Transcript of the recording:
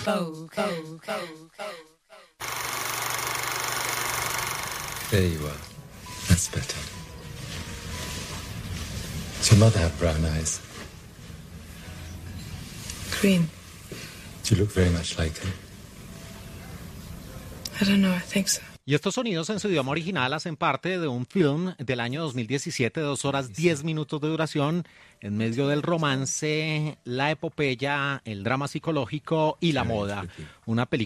There you are. That's better. Does your mother have brown eyes? Green. Do you look very much like her? I don't know, I think so. Y estos sonidos en su idioma original hacen parte de un film del año 2017, 2 horas 10 minutos de duración, en medio del romance, la epopeya, el drama psicológico y la moda. Una película